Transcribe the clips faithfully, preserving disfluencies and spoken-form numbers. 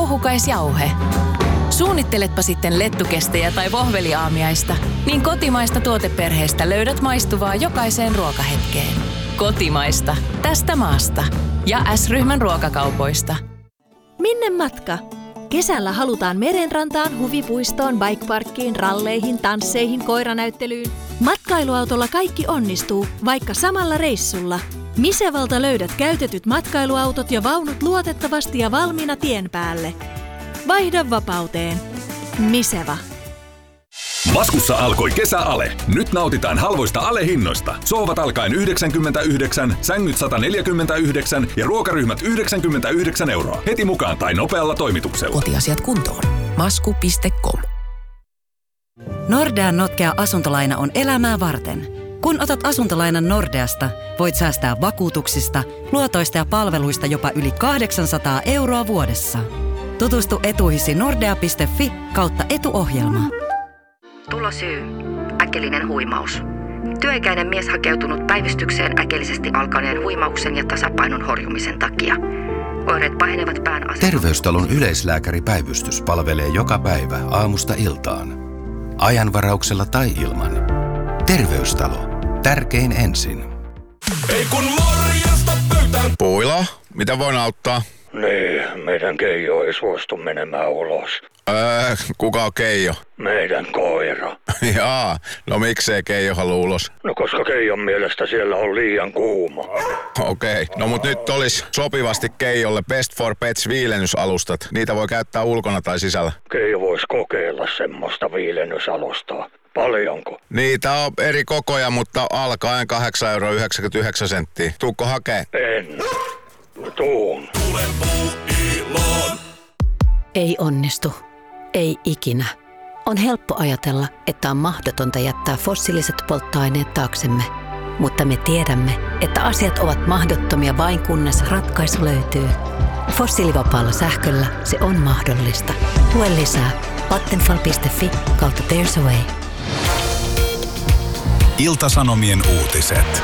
kauhukaisjauhe. Suunnitteletpa sitten lettukestejä tai vohveliaamiaista, niin kotimaista tuoteperheestä löydät maistuvaa jokaiseen ruokahetkeen. Kotimaista, tästä maasta. Ja S-ryhmän ruokakaupoista. Minne matka? Kesällä halutaan merenrantaan, huvipuistoon, bikeparkkiin, ralleihin, tansseihin, koiranäyttelyyn. Matkailuautolla kaikki onnistuu, vaikka samalla reissulla. Misevalta löydät käytetyt matkailuautot ja vaunut luotettavasti ja valmiina tien päälle. Vaihda vapauteen. Miseva. Maskussa alkoi kesäale. Nyt nautitaan halvoista alehinnoista. Sohvat alkaen yhdeksänkymmentäyhdeksän, sängyt sata neljäkymmentäyhdeksän ja ruokaryhmät yhdeksänkymmentäyhdeksän euroa. Heti mukaan tai nopealla toimituksella. Kotiasiat kuntoon. masku piste com. Nordean notkea asuntolaina on elämää varten. Kun otat asuntolainan Nordeasta, voit säästää vakuutuksista, luotoista ja palveluista jopa yli kahdeksansataa euroa vuodessa. Tutustu etuihisi nordea piste fi kautta etuohjelma. Tulosyy. Äkillinen huimaus. Työikäinen mies hakeutunut päivystykseen äkillisesti alkaneen huimauksen ja tasapainon horjumisen takia. Oireet pahenevat pään asennosta. Terveystalon yleislääkäripäivystys palvelee joka päivä aamusta iltaan. Ajanvarauksella tai ilman. Terveystalo. Tärkein ensin. Ei kun morjesta pöytään. Puila, mitä voin auttaa? Niin, meidän Keijo ei suostu menemään ulos. Öö, kuka on Keijo? Meidän koira. Jaa, no miksei Keijo halua ulos? No koska Keijon mielestä siellä on liian kuuma. Okei, okay. No mut nyt olisi sopivasti Keijolle Best for Pets viilennysalustat. Niitä voi käyttää ulkona tai sisällä. Keijo voisi kokeilla semmoista viilennysalustaa. Paljonko? Niitä on eri kokoja, mutta alkaen kahdeksan euroa yhdeksänkymmentäyhdeksän senttiä. Tuukko hakee? En. Tuun. Ei onnistu. Ei ikinä. On helppo ajatella, että on mahdotonta jättää fossiiliset polttoaineet taaksemme. Mutta me tiedämme, että asiat ovat mahdottomia vain kunnes ratkaisu löytyy. Fossiilivapaalla sähköllä se on mahdollista. Lue lisää vattenfall piste fi kautta there's a way. Ilta-Sanomien uutiset.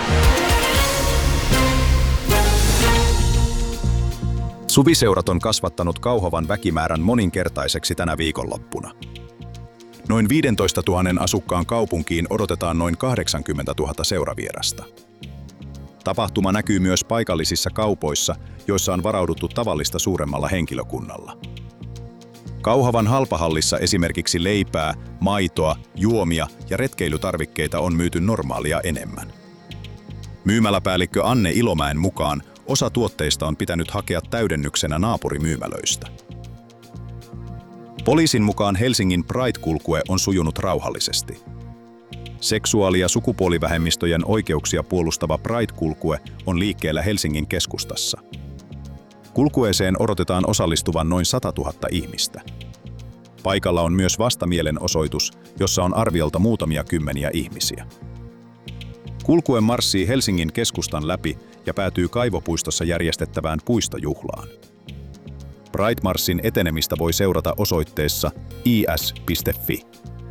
Suviseurat on kasvattanut Kauhavan väkimäärän moninkertaiseksi tänä viikonloppuna. Noin viisitoistatuhatta asukkaan kaupunkiin odotetaan noin kahdeksankymmentätuhatta seuravierasta. Tapahtuma näkyy myös paikallisissa kaupoissa, joissa on varauduttu tavallista suuremmalla henkilökunnalla. Kauhavan halpahallissa esimerkiksi leipää, maitoa, juomia ja retkeilytarvikkeita on myyty normaalia enemmän. Myymäläpäällikkö Anne Ilomäen mukaan osa tuotteista on pitänyt hakea täydennyksenä naapurimyymälöistä. Poliisin mukaan Helsingin Pride-kulkue on sujunut rauhallisesti. Seksuaali- ja sukupuolivähemmistöjen oikeuksia puolustava Pride-kulkue on liikkeellä Helsingin keskustassa. Kulkueeseen odotetaan osallistuvan noin satatuhatta ihmistä. Paikalla on myös vastamielenosoitus, jossa on arviolta muutamia kymmeniä ihmisiä. Kulkue marssii Helsingin keskustan läpi ja päätyy Kaivopuistossa järjestettävään puistojuhlaan. Pride-marssin etenemistä voi seurata osoitteessa i s piste fi.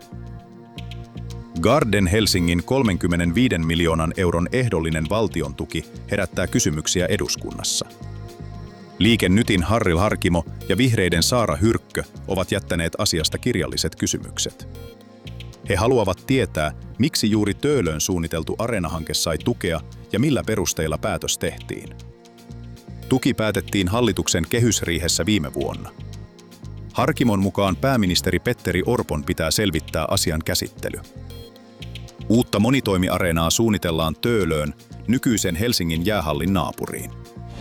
Garden Helsingin kolmekymmentäviisi miljoonan euron ehdollinen valtiontuki herättää kysymyksiä eduskunnassa. Liike Nytin Harri Harkimo ja Vihreiden Saara Hyrkkö ovat jättäneet asiasta kirjalliset kysymykset. He haluavat tietää, miksi juuri Töölöön suunniteltu areenahanke sai tukea ja millä perusteilla päätös tehtiin. Tuki päätettiin hallituksen kehysriihessä viime vuonna. Harkimon mukaan pääministeri Petteri Orpon pitää selvittää asian käsittely. Uutta monitoimiareenaa suunnitellaan Töölöön, nykyisen Helsingin jäähallin naapuriin.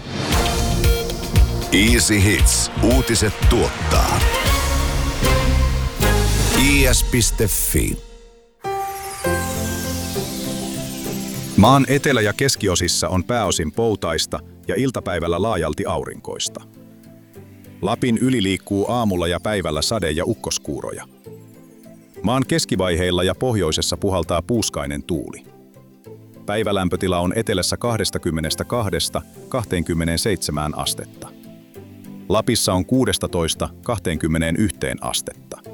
Easy Hits. Uutiset tuottaa. i s piste fi. Maan etelä- ja keskiosissa on pääosin poutaista ja iltapäivällä laajalti aurinkoista. Lapin yli liikkuu aamulla ja päivällä sade- ja ukkoskuuroja. Maan keskivaiheilla ja pohjoisessa puhaltaa puuskainen tuuli. Päivälämpötila on etelässä kaksikymmentäkaksi kaksikymmentäseitsemän astetta. Lapissa on kuusitoista kaksikymmentäyksi astetta.